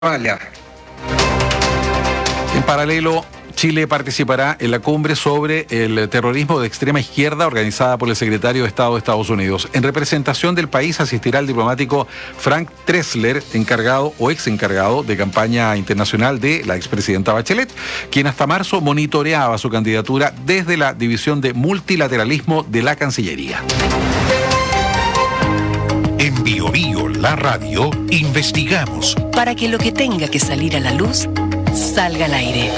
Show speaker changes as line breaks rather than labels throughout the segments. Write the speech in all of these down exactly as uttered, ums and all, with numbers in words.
Vale.
En paralelo, Chile participará en la cumbre sobre el terrorismo de extrema izquierda organizada por el secretario de Estado de Estados Unidos. En representación del país asistirá el diplomático Frank Tressler, encargado o ex encargado de campaña internacional de la expresidenta Bachelet, quien hasta marzo monitoreaba su candidatura desde la División de Multilateralismo de la Cancillería.
En Bio Bio, la radio, investigamos
para que lo que tenga que salir a la luz salga al aire.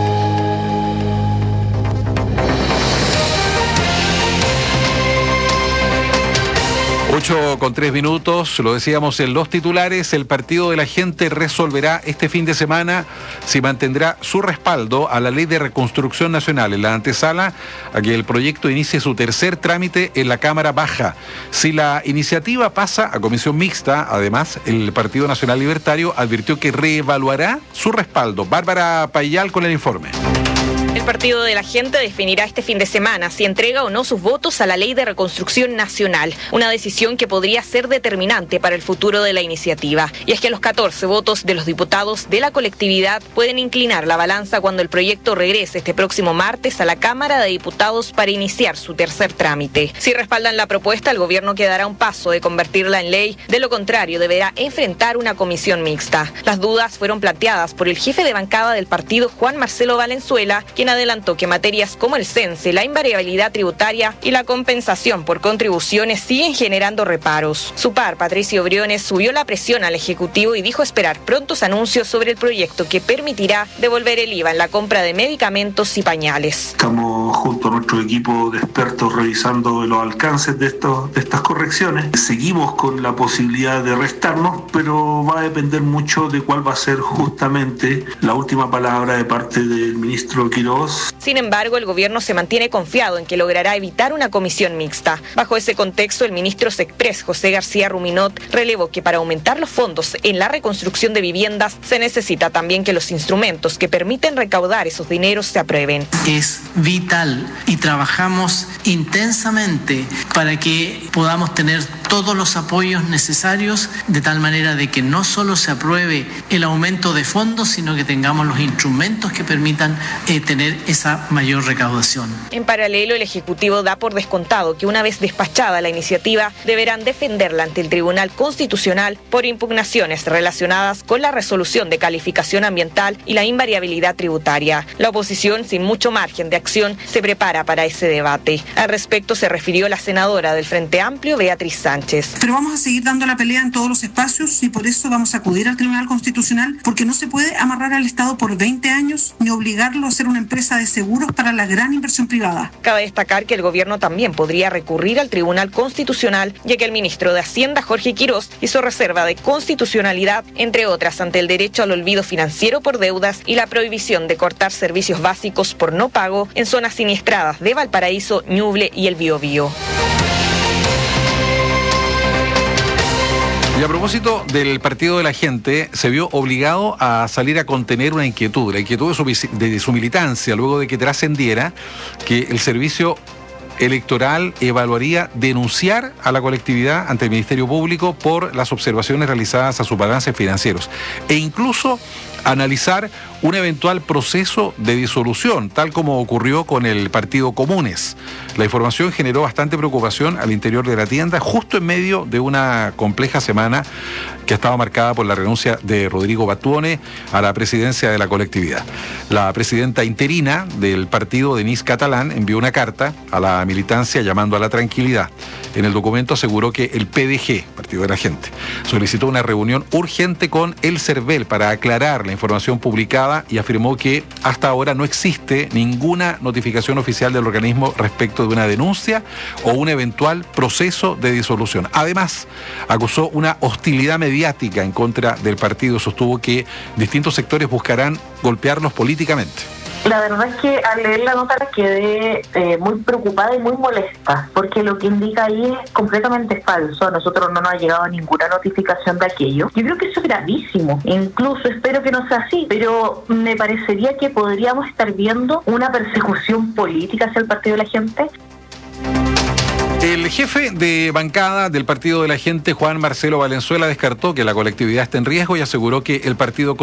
ocho con tres minutos, lo decíamos en los titulares, el Partido de la Gente resolverá este fin de semana si mantendrá su respaldo a la Ley de Reconstrucción Nacional en la antesala a que el proyecto inicie su tercer trámite en la Cámara Baja. Si la iniciativa pasa a comisión mixta, además, el Partido Nacional Libertario advirtió que reevaluará su respaldo. Bárbara Payal con el informe.
El Partido de la Gente definirá este fin de semana si entrega o no sus votos a la Ley de Reconstrucción Nacional, una decisión que podría ser determinante para el futuro de la iniciativa. Y es que los catorce votos de los diputados de la colectividad pueden inclinar la balanza cuando el proyecto regrese este próximo martes a la Cámara de Diputados para iniciar su tercer trámite. Si respaldan la propuesta, el gobierno quedará a un paso de convertirla en ley, de lo contrario deberá enfrentar una comisión mixta. Las dudas fueron planteadas por el jefe de bancada del partido, Juan Marcelo Valenzuela, quien adelantó que materias como el cense, la invariabilidad tributaria y la compensación por contribuciones siguen generando reparos. Su par, Patricio Briones, subió la presión al Ejecutivo y dijo esperar prontos anuncios sobre el proyecto que permitirá devolver el I V A en la compra de medicamentos y pañales.
Estamos junto a nuestro equipo de expertos revisando los alcances de, estos, de estas correcciones. Seguimos con la posibilidad de restarnos, pero va a depender mucho de cuál va a ser justamente la última palabra de parte del ministro Quiroz.
Sin embargo, el gobierno se mantiene confiado en que logrará evitar una comisión mixta. Bajo ese contexto, el ministro Sexpress, José García Ruminot, relevó que para aumentar los fondos en la reconstrucción de viviendas se necesita también que los instrumentos que permiten recaudar esos dineros se aprueben.
Es vital y trabajamos intensamente para que podamos tener todos los apoyos necesarios de tal manera de que no solo se apruebe el aumento de fondos, sino que tengamos los instrumentos que permitan eh, tener esa mayor recaudación.
En paralelo, el Ejecutivo da por descontado que una vez despachada la iniciativa, deberán defenderla ante el Tribunal Constitucional por impugnaciones relacionadas con la resolución de calificación ambiental y la invariabilidad tributaria. La oposición, sin mucho margen de acción, se prepara para ese debate. Al respecto se refirió la senadora del Frente Amplio, Beatriz Sánchez.
Pero vamos a seguir dando la pelea en todos los espacios y por eso vamos a acudir al Tribunal Constitucional, porque no se puede amarrar al Estado por veinte años ni obligarlo a ser una empresa de seguros para la gran inversión privada.
Cabe destacar que el gobierno también podría recurrir al Tribunal Constitucional, ya que el ministro de Hacienda, Jorge Quiroz, hizo reserva de constitucionalidad, entre otras, ante el derecho al olvido financiero por deudas y la prohibición de cortar servicios básicos por no pago en zonas siniestradas de Valparaíso, Ñuble y el Biobío.
Y a propósito del Partido de la Gente, se vio obligado a salir a contener una inquietud, la inquietud de su, de su militancia, luego de que trascendiera que el servicio electoral evaluaría denunciar a la colectividad ante el Ministerio Público por las observaciones realizadas a sus balances financieros e incluso analizar un eventual proceso de disolución, tal como ocurrió con el Partido Comunes. La información generó bastante preocupación al interior de la tienda, justo en medio de una compleja semana que estaba marcada por la renuncia de Rodrigo Batuone a la presidencia de la colectividad. La presidenta interina del partido, Denise Catalán, envió una carta a la militancia llamando a la tranquilidad. En el documento aseguró que el P D G, Partido de la Gente, solicitó una reunión urgente con el CERVEL para aclarar la información publicada y afirmó que hasta ahora no existe ninguna notificación oficial del organismo respecto de una denuncia o un eventual proceso de disolución. Además, acusó una hostilidad mediática en contra del partido, sostuvo que distintos sectores buscarán golpearlos políticamente.
La verdad es que al leer la nota quedé eh, muy preocupada y muy molesta, porque lo que indica ahí es completamente falso. A nosotros no nos ha llegado ninguna notificación de aquello. Yo creo que eso es gravísimo. Incluso espero que no sea así, pero me parecería que podríamos estar viendo una persecución política hacia el Partido de la Gente.
El jefe de bancada del Partido de la Gente, Juan Marcelo Valenzuela, descartó que la colectividad esté en riesgo y aseguró que el partido